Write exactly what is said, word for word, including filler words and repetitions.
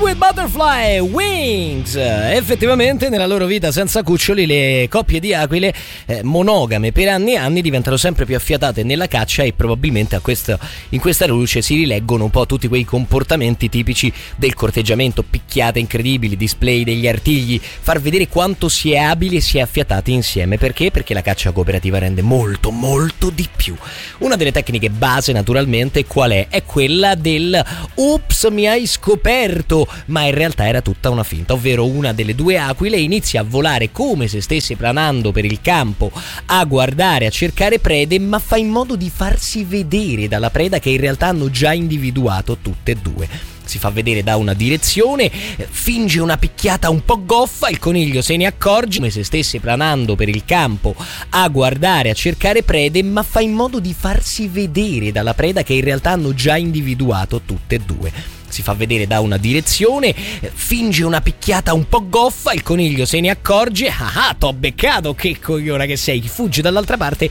with Butterfly Wings. Effettivamente nella loro vita senza cuccioli le coppie di aquile eh, monogame per anni e anni diventano sempre più affiatate nella caccia e probabilmente a questo, in questa luce si rileggono un po' tutti quei comportamenti tipici del corteggiamento: picchiate incredibili, display degli artigli, far vedere quanto si è abili e si è affiatati insieme. Perché? Perché la caccia cooperativa rende molto molto di più. Una delle tecniche base naturalmente qual è? È quella del "Ups, mi hai scoperto", ma in realtà era tutta una finta, ovvero una delle due aquile inizia a volare come se stesse planando per il campo, a guardare, a cercare prede, ma fa in modo di farsi vedere dalla preda che in realtà hanno già individuato tutte e due. Si fa vedere da una direzione, finge una picchiata un po' goffa, il coniglio se ne accorge come se stesse planando per il campo, a guardare, a cercare prede, ma fa in modo di farsi vedere dalla preda che in realtà hanno già individuato tutte e due. Si fa vedere da una direzione, finge una picchiata un po' goffa, il coniglio se ne accorge, ah ah, t'ho beccato, che cogliona che sei, fugge dall'altra parte